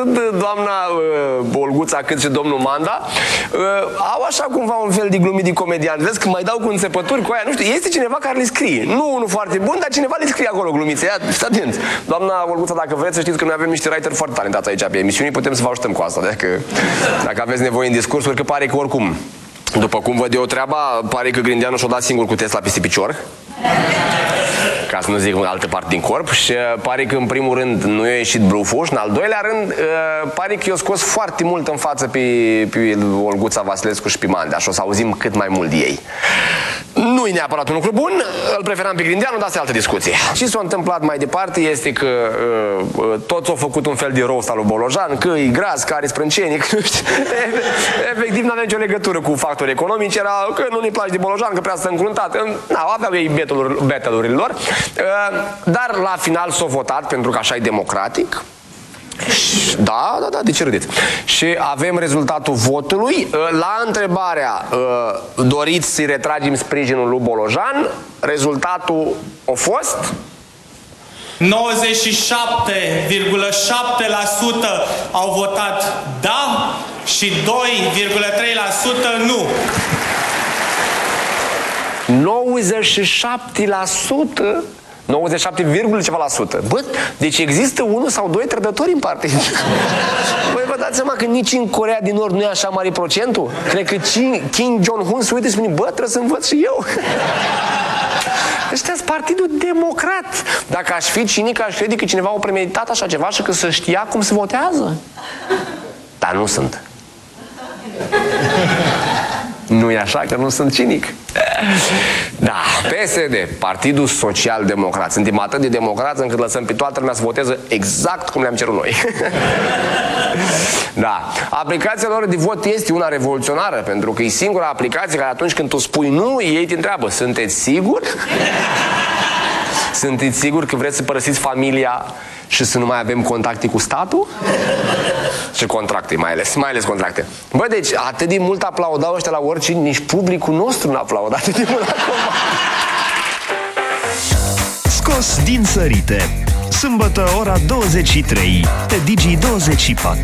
atât doamna Olguța cât și domnul Manda au așa cumva un fel de glumit comedian. Vezi că mai dau cu înțepături cu aia, nu știu, este cineva care le scrie. Nu unul foarte bun, dar cineva le scrie acolo glumițe. Ia, fiți atenți. Doamna Olguța, dacă vreți să știți că noi avem niște writer foarte talentați aici pe emisiuni, putem să vă ajutăm cu asta. Dacă aveți nevoie în discursuri, că pare că oricum, după cum văd eu treaba, pare că Grindeanu și-o dat singur cu Tesla peste picior. Ca să nu zic în altă parte din corp. Și pare că în primul rând nu i-a ieșit bluful și în al doilea rând pare că i-a scos foarte mult în față pe Olguța Vasilescu și pe Mandea și o să auzim cât mai mult de ei. Nu-i neapărat un lucru bun, îl preferam pe Grindeanu, dar asta e altă discuție. Ce s-a întâmplat mai departe este că toți au făcut un fel de roast al lui Bolojan, că e gras, că are sprâncenic, nu știu. Efectiv n-avea nicio legătură cu factori economici, era că nu ne place de Bolojan, că prea sunt încruntat. Aveau ei battle-urile lor, dar la final s-a votat pentru că așa e democratic. Da, de ce râdeți? Și avem rezultatul votului. La întrebarea doriți să-i retragem sprijinul lui Bolojan, rezultatul a fost 97,7% au votat da și 2,3% nu. 97%? 97, ceva la sută. Bă, deci există unul sau doi trădători în parte. Băi, vă dați seama că nici în Coreea din Nord nu e așa mare procentul? Cred că Kim Jong-un se uită și spune, bă, trebuie să învăț și eu. Ăștia-s Partidul Democrat. Dacă aș fi cinic, aș crede că cineva a premeditat așa ceva și că să știa cum se votează. Dar nu sunt. Nu e așa că nu sunt cinic? Da, PSD, Partidul Social Democrat. Suntem atât de democrați încât lăsăm pe toată lumea să voteze exact cum le-am cerut noi. Da, aplicația lor de vot este una revoluționară, pentru că e singura aplicație care atunci când tu spui nu, ei te întreabă, sunteți siguri? Sunteți siguri că vreți să părăsiți familia și să nu mai avem contacte cu statul? Și contracte, mai ales contracte. Bă, deci, atât de mult aplaudau ăștia la oricine, nici publicul nostru n-a aplaudat atât de mult acum. Scos din sărite. Sâmbătă, ora 23, pe Digi24.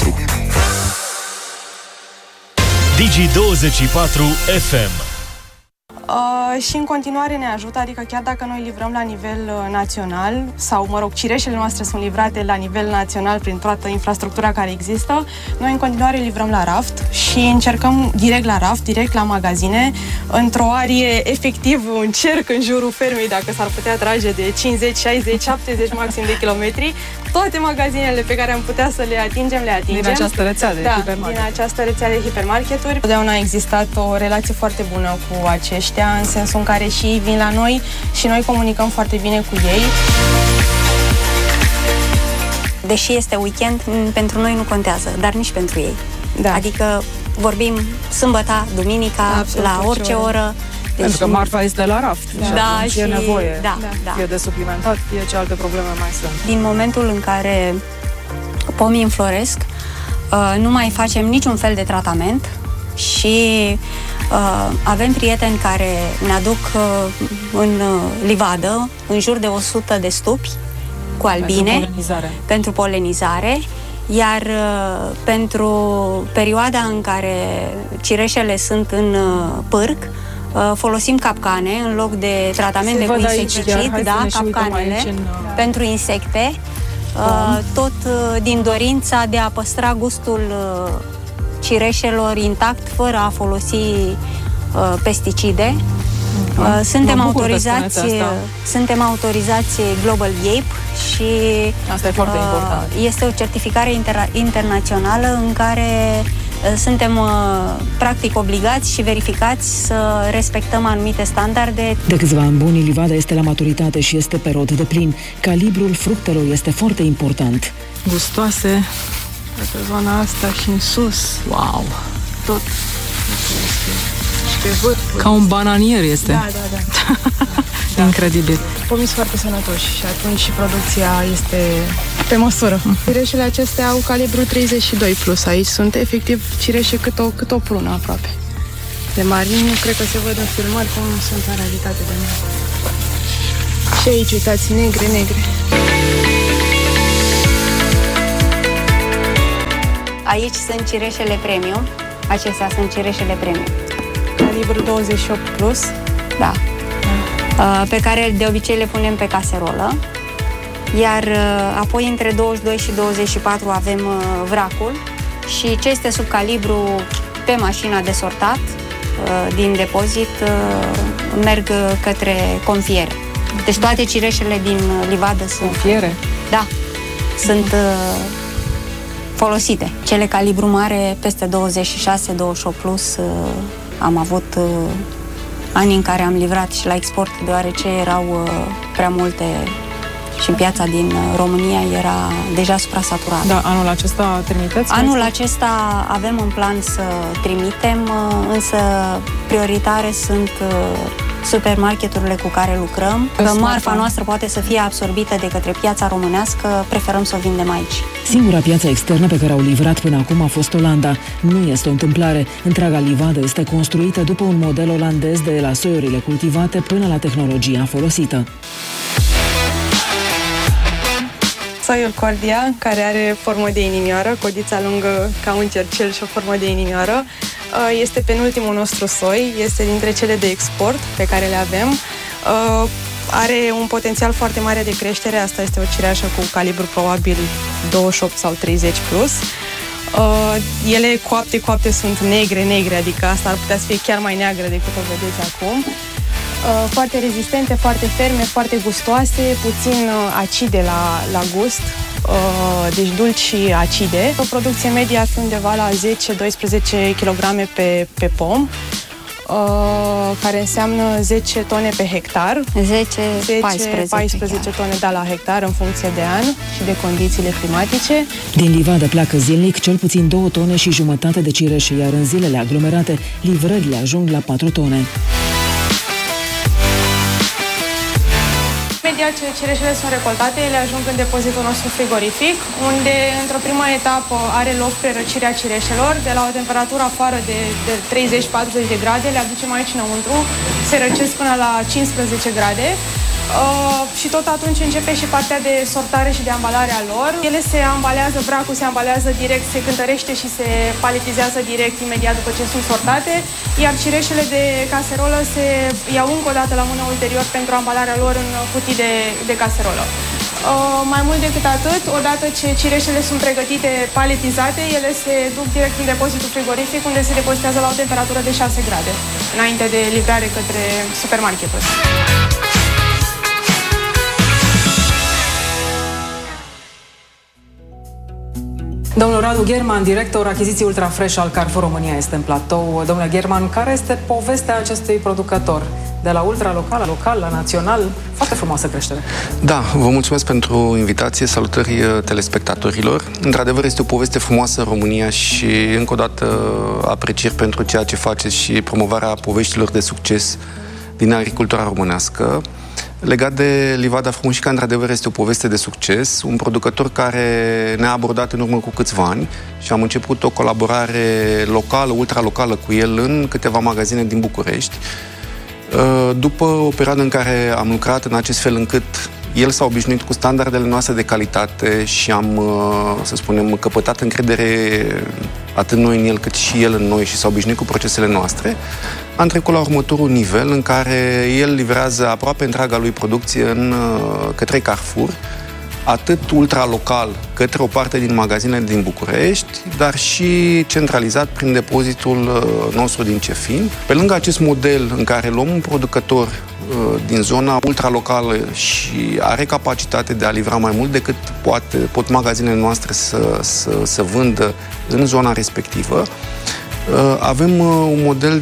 Digi24 FM. Și în continuare ne ajută, adică chiar dacă noi livrăm la nivel național sau, mă rog, cireșele noastre sunt livrate la nivel național prin toată infrastructura care există, noi în continuare livrăm la raft și încercăm direct la raft, direct la magazine, într-o arie efectiv un cerc în jurul fermei, dacă s-ar putea trage de 50, 60, 70 maxim de kilometri. Toate magazinele pe care am putea să le atingem, le atingem. Din această rețea de hipermarket. Din această rețea de hipermarketuri. Totdeauna a existat o relație foarte bună cu aceștia, în sensul în care și ei vin la noi și noi comunicăm foarte bine cu ei. Deși este weekend, pentru noi nu contează, dar nici pentru ei. Da. Adică vorbim sâmbăta, duminica, absolut, la orice oră. Deci, pentru că marfa este la raft. Da, și e nevoie. Da. Fie de suplimentat, fie ce alte probleme mai sunt. Din momentul în care pomii înfloresc, nu mai facem niciun fel de tratament și avem prieteni care ne aduc în livadă în jur de 100 de stupi cu albine pentru polenizare, iar pentru perioada în care cireșele sunt în pârc, folosim capcane în loc de tratamente cu insecticid, capcanele pentru insecte, tot din dorința de a păstra gustul cireșelor intact fără a folosi pesticide. Suntem autorizați Global Gape și asta e foarte important. Este o certificare internațională în care suntem practic obligați și verificați să respectăm anumite standarde. De câțiva ani buni, livada este la maturitate și este pe rod de plin. Calibrul fructelor este foarte important. Gustoase pe zona asta și în sus. Wow! Tot. Ca un bananier este. Da. Incredibil. Pomii sunt foarte sănătoși și atunci și producția este pe măsură. Cireșele acestea au calibru 32 plus. Aici sunt efectiv cireșe cât o prună aproape. De mari, nu cred că se văd în filmări cum sunt în realitate de mari. Și aici, uitați, negre. Aici sunt cireșele premium. Acestea sunt cireșele premium. Calibru 28 plus. Da. Pe care de obicei le punem pe caserolă. Iar apoi între 22 și 24 avem vracul și ce este sub calibru pe mașina de sortat din depozit merg către confiere. Deci toate cireșele din livadă sunt... Confiere? Da, sunt folosite. Cele calibru mare, peste 26-28 plus, am avut ani în care am livrat și la export, deoarece erau prea multe și piața din România era deja suprasaturată. Da, anul acesta trimiteți? Anul acesta avem în plan să trimitem, însă prioritare sunt supermarketurile cu care lucrăm. Că marfa noastră poate să fie absorbită de către piața românească, preferăm să o vindem aici. Singura piață externă pe care au livrat până acum a fost Olanda. Nu este o întâmplare. Întreaga livadă este construită după un model olandez, de la soiurile cultivate până la tehnologia folosită. Soiul Cordia, care are formă de inimioară, codița lungă ca un cercel și o formă de inimioară, este penultimul nostru soi, este dintre cele de export pe care le avem. Are un potențial foarte mare de creștere, asta este o cireașă cu calibru probabil 28 sau 30 plus. Ele coapte sunt negre, adică asta ar putea să fie chiar mai neagră decât o vedeți acum. Foarte rezistente, foarte ferme, foarte gustoase, puțin acide la gust, deci dulci și acide. O producție medie ar fi undeva la 10-12 kg pe pom, care înseamnă 10 tone pe hectar. 10-14 tone la hectar în funcție de an și de condițiile climatice. Din livadă pleacă zilnic cel puțin 2 tone și jumătate de cireșe, iar în zilele aglomerate livrările ajung la 4 tone. Imediat ce cireșele sunt recoltate, ele ajung în depozitul nostru frigorific, unde într-o primă etapă are loc prerăcirea cireșelor. De la o temperatură afară de 30-40 de grade, le aducem aici înăuntru, se răcesc până la 15 grade. Și tot atunci începe și partea de sortare și de ambalare a lor. Ele se ambalează, vracul se ambalează direct, se cântărește și se paletizează direct imediat după ce sunt sortate, iar cireșele de caserolă se iau încă o dată la mână ulterior pentru ambalarea lor în cutii de caserolă. Mai mult decât atât, odată ce cireșele sunt pregătite, paletizate, ele se duc direct în depozitul frigorific, unde se depozitează la o temperatură de 6 grade, înainte de livrare către supermarketuri. Domnul Radu Gherman, director achiziții Ultrafresh al Carrefour România, este în platou. Domnule Gherman, care este povestea acestui producător? De la ultralocal, la local, la național, foarte frumoasă creștere. Da, vă mulțumesc pentru invitație, salutări telespectatorilor. Într-adevăr, este o poveste frumoasă în România și încă o dată aprecieri pentru ceea ce faceți și promovarea poveștilor de succes din agricultura românească. Legat de Livada Frumușica, într-adevăr, este o poveste de succes, un producător care ne-a abordat în urmă cu câțiva ani și am început o colaborare locală, ultralocală cu el în câteva magazine din București. După o perioadă în care am lucrat în acest fel încât el s-a obișnuit cu standardele noastre de calitate și am, să spunem, căpătat încredere atât noi în el cât și el în noi și s-a obișnuit cu procesele noastre, am trecut la următorul nivel în care el livrează aproape întreaga lui producție către Carrefour, atât ultralocal către o parte din magazinele din București, dar și centralizat prin depozitul nostru din Cefin. Pe lângă acest model în care luăm un producător din zona ultralocală și are capacitate de a livra mai mult decât pot magazinele noastre să vândă în zona respectivă, avem un model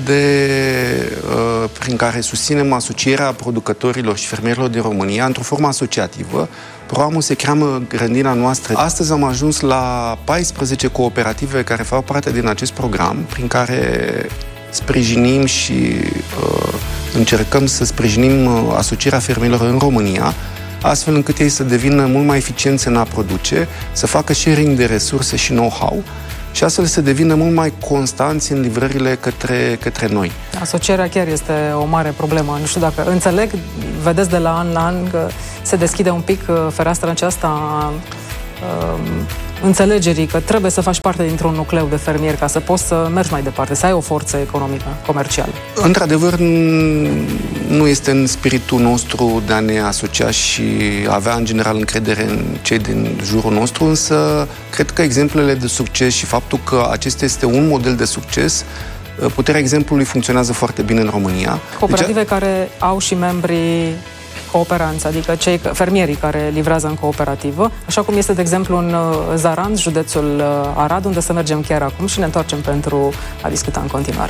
prin care susținem asocierea producătorilor și fermierilor din România într-o formă asociativă. Programul se cheamă Grădina Noastră. Astăzi am ajuns la 14 cooperative care fac parte din acest program, prin care sprijinim și încercăm să sprijinim asocierea fermierilor în România, astfel încât ei să devină mult mai eficienți în a produce, să facă sharing de resurse și know-how și astfel să devină mult mai constanți în livrările către noi. Asocierea chiar este o mare problemă. Nu știu dacă înțeleg, vedeți de la an la an că se deschide un pic fereastra aceasta înțelegerii că trebuie să faci parte dintr-un nucleu de fermieri ca să poți să mergi mai departe, să ai o forță economică, comercială? Într-adevăr, nu este în spiritul nostru de a ne asocia și avea în general încredere în cei din jurul nostru, însă cred că exemplele de succes și faptul că acesta este un model de succes, puterea exemplului funcționează foarte bine în România. Cooperative care au și membrii cooperanți, adică fermierii care livrează în cooperativă, așa cum este, de exemplu, în Zarand, județul Arad, unde să mergem chiar acum și ne întoarcem pentru a discuta în continuare.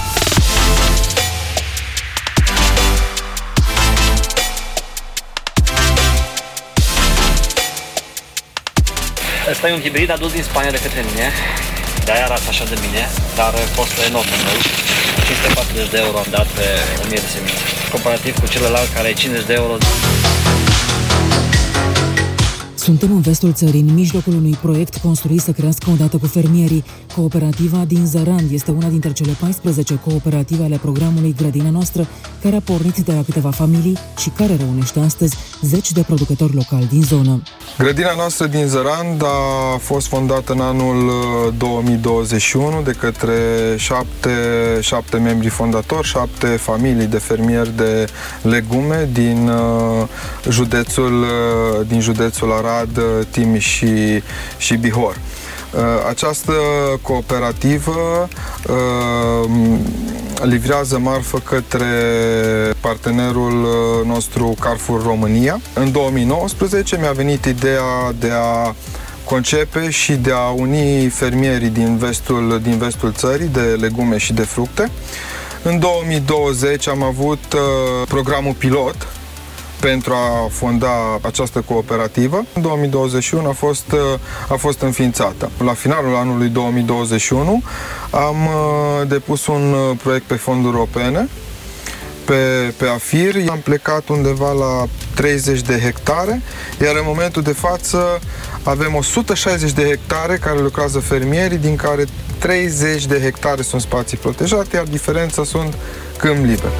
Ăsta e un hibrid adus din Spania de către mine, de-aia arată așa de bine, dar costă enorm de mult. 540 de euro am dat pe 1000 de semințe. Comparativ cu celălalt care e 50 de euro. Suntem în vestul țării, în mijlocul unui proiect construit să crească odată cu fermierii. Cooperativa din Zarand este una dintre cele 14 cooperative ale programului Grădina Noastră, care a pornit de la câteva familii și care reunește astăzi 10 de producători locali din zonă. Grădina Noastră din Zarand a fost fondată în anul 2021 de către 7 membri fondatori, 7 familii de fermieri de legume din județul Arad, Timiș și Bihor. Această cooperativă livrează marfă către partenerul nostru Carrefour România. În 2019 mi-a venit ideea de a concepe și de a uni fermierii din vestul țării de legume și de fructe. În 2020 am avut programul pilot pentru a fonda această cooperativă. În 2021 a fost înființată. La finalul anului 2021 am depus un proiect pe fonduri europene, pe AFIR. Am plecat undeva la 30 de hectare, iar în momentul de față avem 160 de hectare care lucrează fermierii, din care 30 de hectare sunt spații protejate, iar diferența sunt câmp liber.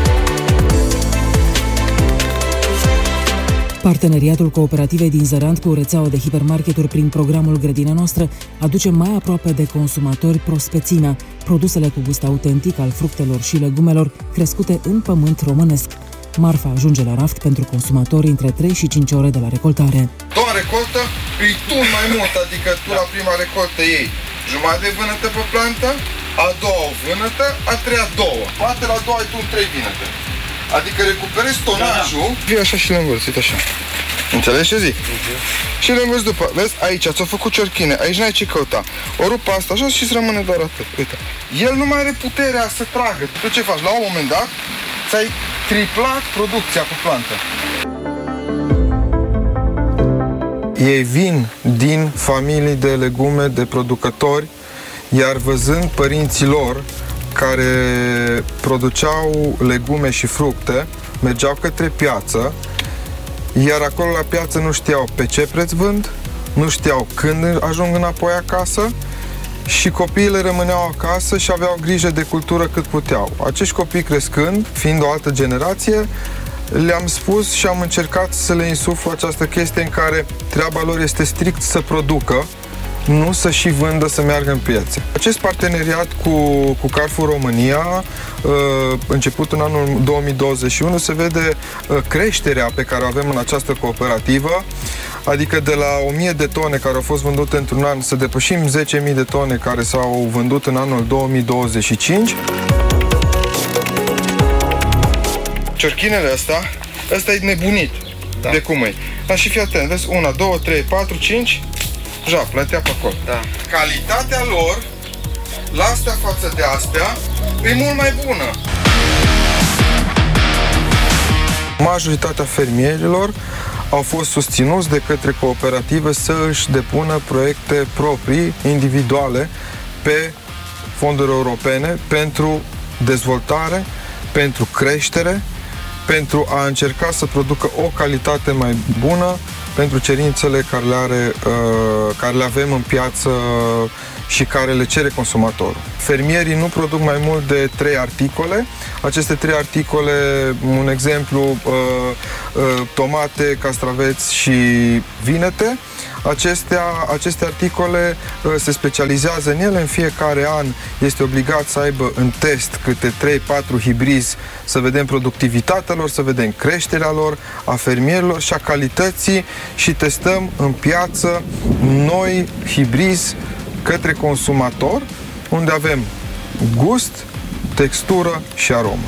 Parteneriatul cooperativei din Zarand cu rețeaua de hipermarketuri prin programul Grădina Noastră aduce mai aproape de consumatori prospețimea, produsele cu gust autentic al fructelor și legumelor crescute în pământ românesc. Marfa ajunge la raft pentru consumatori între 3 și 5 ore de la recoltare. Doua recoltă, îi tun mai mult, adică tu la prima recoltă iei jumătate de vânătă pe plantă, a doua o vânătă, a treia două. Poate la doua ai tun 3 vânăte. Adică recuperezi tonajul. Vii așa și le învârți, uite așa. Înțelegi ce zic? Și le învârți după. Vezi, aici ți-au făcut ciorchine, aici n-ai ce căuta. O rup asta așa și îți rămâne doar atât. Uite. El nu mai are puterea să tragă. Tu ce faci? La un moment dat ți-ai triplat producția pe plantă. Ei vin din familii de legume, de producători, iar văzând părinții lor care produceau legume și fructe, mergeau către piață, iar acolo la piață nu știau pe ce preț vând, nu știau când ajung înapoi acasă și copiii rămâneau acasă și aveau grijă de cultură cât puteau. Acești copii crescând, fiind o altă generație, le-am spus și am încercat să le insuflu această chestie în care treaba lor este strict să producă, nu să și vândă, să meargă în piețe. Acest parteneriat cu Carrefour România, început în anul 2021, se vede creșterea pe care o avem în această cooperativă, adică de la 1000 de tone care au fost vândute într-un an să depășim 10.000 de tone care s-au vândut în anul 2025. Ciorchinele ăsta e nebunit, da. De cum e. Dar și fii atent, vezi, 1, 2, 3, 4, 5, ja, plătea pe acolo. Da. Calitatea lor, la astea față de astea, e mult mai bună. Majoritatea fermierilor au fost susținuți de către cooperative să își depună proiecte proprii, individuale, pe fonduri europene pentru dezvoltare, pentru creștere, pentru a încerca să producă o calitate mai bună pentru cerințele care le avem în piață și care le cere consumatorul. Fermierii nu produc mai mult de 3 articole. Aceste 3 articole, un exemplu, tomate, castraveți și vinete. Aceste articole se specializează în ele. În fiecare an este obligat să aibă în test câte 3-4 hibrizi, să vedem productivitatea lor, să vedem creșterea lor, a fermierilor și a calității, și testăm în piață noi hibrizi către consumator, unde avem gust, textură și aromă.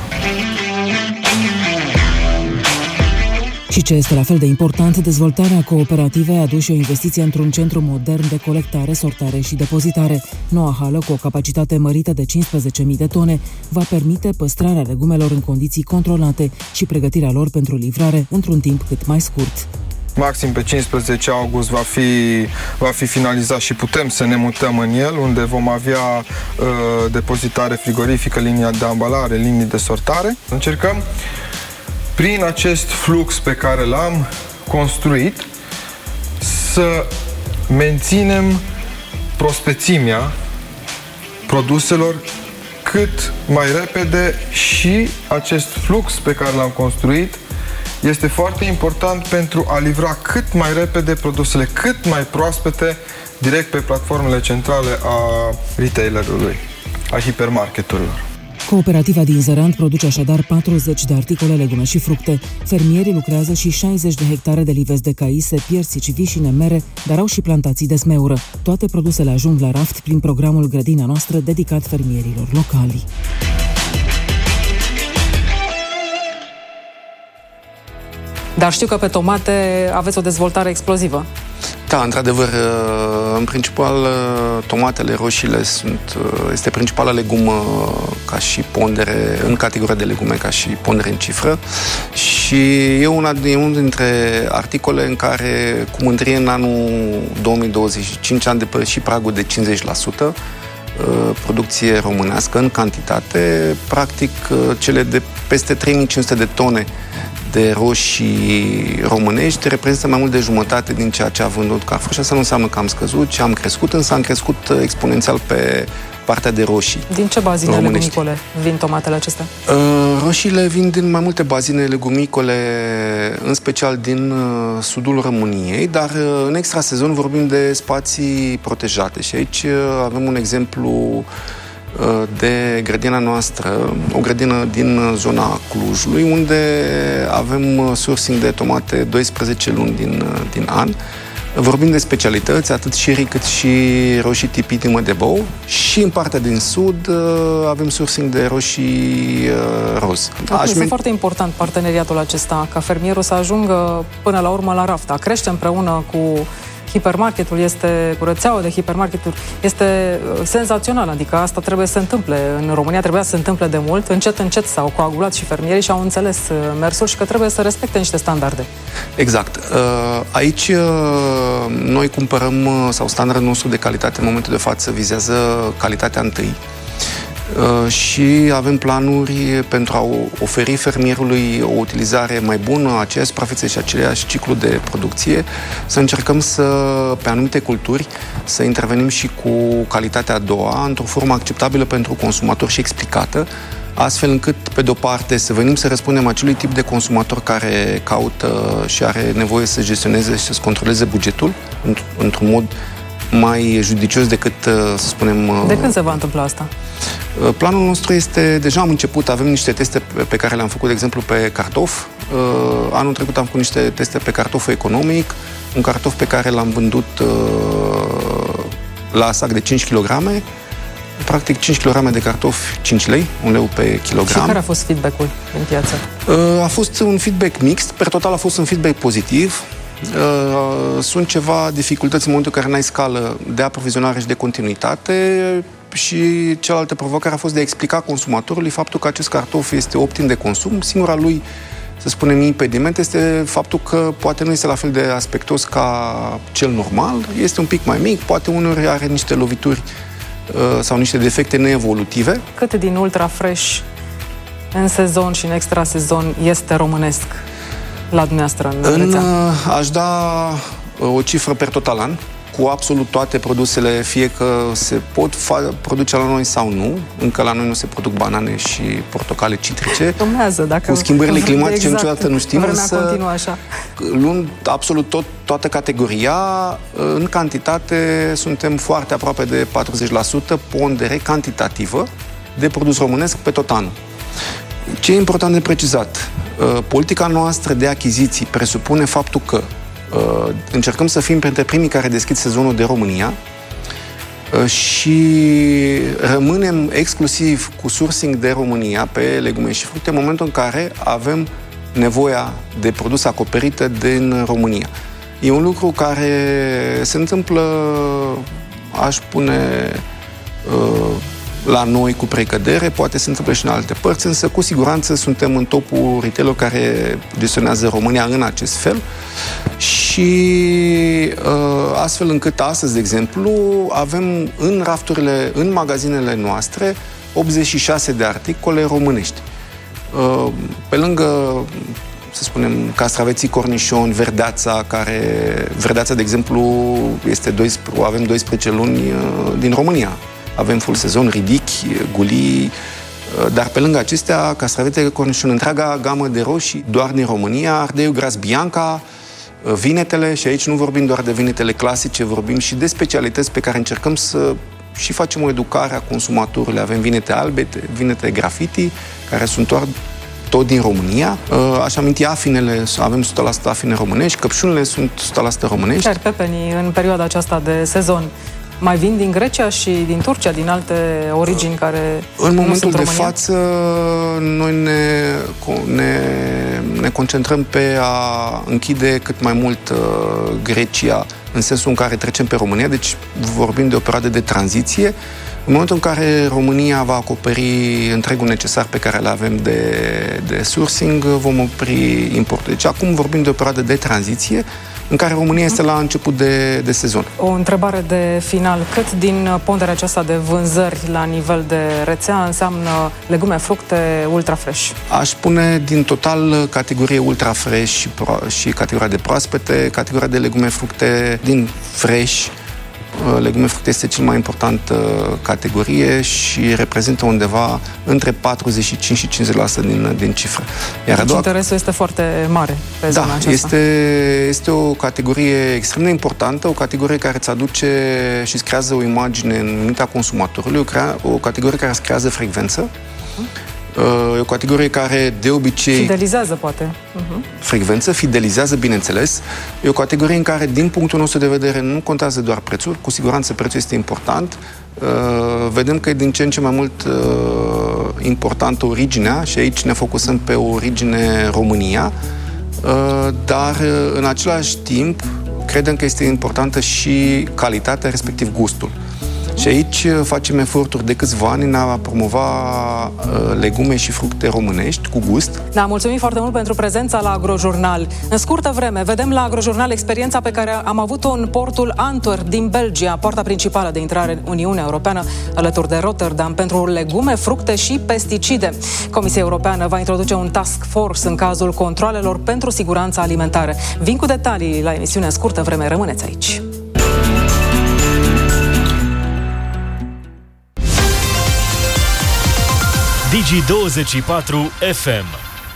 Și ce este la fel de important, dezvoltarea cooperativei a adus și o investiție într-un centru modern de colectare, sortare și depozitare. Noua hală, cu o capacitate mărită de 15.000 de tone, va permite păstrarea legumelor în condiții controlate și pregătirea lor pentru livrare într-un timp cât mai scurt. Maxim pe 15 august va fi finalizat și putem să ne mutăm în el, unde vom avea depozitare frigorifică, linia de ambalare, linii de sortare. Încercăm prin acest flux pe care l-am construit să menținem prospețimea produselor cât mai repede, și acest flux pe care l-am construit este foarte important pentru a livra cât mai repede produsele cât mai proaspete direct pe platformele centrale a retailerului, a hipermarketurilor. Cooperativa din Zărant produce așadar 40 de articole, legume și fructe. Fermierii lucrează și 60 de hectare de livezi de caise, piersici, vișine, mere, dar au și plantații de smeură. Toate produsele ajung la raft prin programul Grădina Noastră, dedicat fermierilor locali. Dar știu că pe tomate aveți o dezvoltare explozivă. Da, într-adevăr, în principal, tomatele, roșiile este principala legumă ca și pondere, în categoria de legume ca și pondere în cifră, și e unul dintre articole în care, cu mândrie, în anul 2025 am depășit pragul de 50%, producție românească în cantitate. Practic, cele de peste 3500 de tone de roșii românești reprezintă mai mult de jumătate din ceea ce a vândut Carrefour, și asta nu înseamnă că am scăzut, ci am crescut, însă am crescut exponențial pe partea de roșii. Din ce bazine legumicole vin tomatele acestea? Roșiile vin din mai multe bazine legumicole, în special din sudul României, dar în extrasezon vorbim de spații protejate, și aici avem un exemplu de Grădina Noastră, o grădină din zona Clujului, unde avem sourcing de tomate 12 luni din an. Vorbim de specialități, atât sherry cât și roșii tipii mă de bou, și în partea din sud avem sourcing de roșii roz. Este foarte important parteneriatul acesta, ca fermierul să ajungă până la urmă la raft. A crește împreună cu hipermarketul, cu rețeaua de hipermarketuri, este senzațional, adică asta trebuie să se întâmple. În România trebuia să se întâmple de mult, încet s-au coagulat și fermierii și au înțeles mersul și că trebuie să respecte niște standarde. Exact. Aici noi cumpărăm, sau standardul nostru de calitate în momentul de față vizează calitatea întâi, și avem planuri pentru a oferi fermierului o utilizare mai bună a aceeași suprafețe și același ciclu de producție, să încercăm pe anumite culturi, să intervenim și cu calitatea a doua, într-o formă acceptabilă pentru consumator și explicată, astfel încât, pe de-o parte, să venim să răspundem acelui tip de consumator care caută și are nevoie să gestioneze și să-și controleze bugetul într-un mod mai judicios decât, să spunem... De când se va întâmpla asta? Planul nostru este, deja am început, avem niște teste pe care le-am făcut, de exemplu, pe cartof. Anul trecut am făcut niște teste pe cartoful economic, un cartof pe care l-am vândut la sac de 5 kg. Practic 5 kg de cartofi, 5 lei, 1 leu pe kilogram. Și care a fost feedback-ul în piață? A fost un feedback mixt, per total a fost un feedback pozitiv. Sunt ceva dificultăți în momentul în care n-ai scală de aprovizionare și de continuitate, și cealaltă provocare a fost de a explica consumatorului faptul că acest cartof este optim de consum. Singura lui, să spunem, impediment este faptul că poate nu este la fel de aspectos ca cel normal, este un pic mai mic, poate uneori are niște lovituri sau niște defecte neevolutive. Cât din ultra fresh în sezon și în extra sezon este românesc la dumneavoastră în rețea? Aș da o cifră per total an, cu absolut toate produsele, fie că se pot produce la noi sau nu. Încă la noi nu se produc banane și portocale citrice. Urmează, dacă cu schimbările climatice niciodată nu știm, însă luând absolut toată categoria, în cantitate suntem foarte aproape de 40% pondere cantitativă de produs românesc pe tot anul. Ce e important de precizat? Politica noastră de achiziții presupune faptul că încercăm să fim printre primii care deschid sezonul de România și rămânem exclusiv cu sourcing de România pe legume și fructe în momentul în care avem nevoia de produse acoperite din România. E un lucru care se întâmplă, aș spune, la noi cu precădere, poate se întâmplă și în alte părți, însă cu siguranță suntem în topul retailer care gestionează România în acest fel și astfel încât astăzi, de exemplu, avem în rafturile, în magazinele noastre 86 de articole românești. Pe lângă, să spunem, castraveții cornișoni, verdeața, verdeața, de exemplu, avem 12 luni din România. Avem full sezon, ridichi, gulii, dar pe lângă acestea, castravetele cornișon, întreaga gamă de roșii, doar din România, ardeiul gras bianca, vinetele, și aici nu vorbim doar de vinetele clasice, vorbim și de specialități pe care încercăm să și facem o educare a consumatorului. Avem vinete albe, vinete graffiti, care sunt tot din România. Aș aminti afinele, avem 100% afine românești, căpșunile sunt 100% românești. Iar pepenii, în perioada aceasta de sezon, mai vin din Grecia și din Turcia, din alte origini care în momentul de România? față, noi ne concentrăm pe a închide cât mai mult Grecia, în sensul în care trecem pe România, deci vorbim de o perioadă de tranziție. În momentul în care România va acoperi întregul necesar pe care îl avem de sourcing, vom opri importul. Deci acum vorbim de o perioadă de tranziție în care România este la început de sezon. O întrebare de final. Cât din ponderea aceasta de vânzări la nivel de rețea înseamnă legume, fructe ultra fresh? Aș spune din total categorie ultra fresh și categoria de proaspete, categoria de legume, fructe din fresh. Legume, fructe este cel mai important categorie și reprezintă undeva între 45 și 50% din cifră. Iar deci interesul este foarte mare pe zona aceasta. Este o categorie extrem de importantă, o categorie care îți aduce și îți creează o imagine în mintea consumatorului, o categorie care îți creează frecvență. E o categorie care de obicei fidelizează, poate. Frecvență, fidelizează, bineînțeles. E o categorie în care, din punctul nostru de vedere, nu contează doar prețul, cu siguranță prețul este important. Vedem că e din ce în ce mai mult importantă originea și aici ne focusăm pe o origine România, dar în același timp credem că este importantă și calitatea, respectiv gustul. Și aici facem eforturi de câțiva ani în a promova legume și fructe românești cu gust. Da, mulțumim foarte mult pentru prezența la Agrojurnal. În scurtă vreme, vedem la Agrojurnal experiența pe care am avut-o în portul Antwerp din Belgia, poarta principală de intrare în Uniunea Europeană, alături de Rotterdam, pentru legume, fructe și pesticide. Comisia Europeană va introduce un task force în cazul controalelor pentru siguranța alimentară. Vin cu detalii la emisiune în scurtă vreme. Rămâneți aici. Digi24 FM.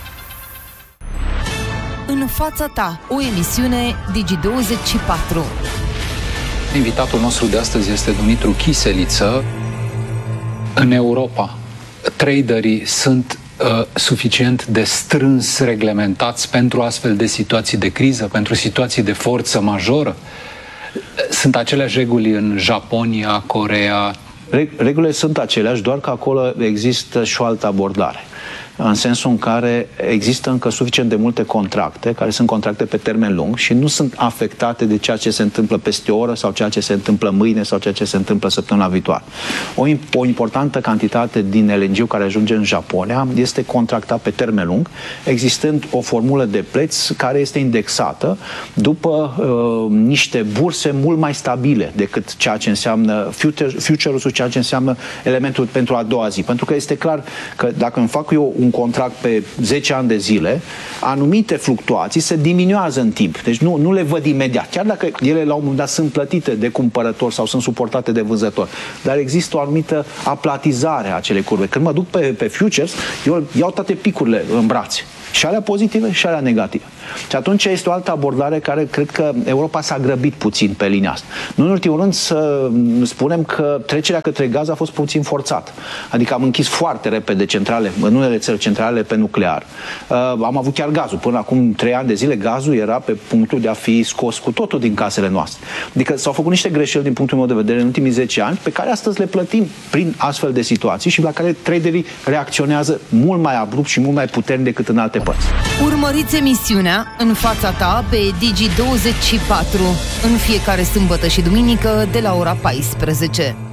În fața ta, o emisiune Digi24. Invitatul nostru de astăzi este Dumitru Chiseliță. În Europa, traderii sunt suficient de strâns reglementați pentru astfel de situații de criză, pentru situații de forță majoră? Sunt aceleași reguli în Japonia, Coreea? Regulile sunt aceleași, doar că acolo există și o altă abordare. În sensul în care există încă suficient de multe contracte, care sunt contracte pe termen lung și nu sunt afectate de ceea ce se întâmplă peste o oră sau ceea ce se întâmplă mâine sau ceea ce se întâmplă săptămâna viitoare. O importantă cantitate din LNG care ajunge în Japonia este contractat pe termen lung, existând o formulă de preț care este indexată după niște burse mult mai stabile decât ceea ce înseamnă future-ul, ceea ce înseamnă elementul pentru a doua zi. Pentru că este clar că dacă îmi fac eu un un contract pe 10 ani de zile, anumite fluctuații se diminuează în timp. Deci nu le văd imediat. Chiar dacă ele la un moment dat sunt plătite de cumpărător sau sunt suportate de vânzător. Dar există o anumită aplatizare a acelei curve. Când mă duc pe futures, eu iau toate picurile în brațe. Și alea pozitive și alea negative. Și atunci este o altă abordare care cred că Europa s-a grăbit puțin pe linia asta. Nu în ultimul rând să spunem că trecerea către gaz a fost puțin forțată. Adică am închis foarte repede centrale, în unele țări centrale pe nuclear. Am avut chiar gazul. Până acum 3 ani de zile gazul era pe punctul de a fi scos cu totul din casele noastre. Adică s-au făcut niște greșeli din punctul meu de vedere în ultimii 10 ani pe care astăzi le plătim prin astfel de situații și la care traderii reacționează mult mai abrupt și mult mai puternic decât în alte părți. Urmăriți emisiunea În fața ta pe Digi24 în fiecare sâmbătă și duminică de la ora 14.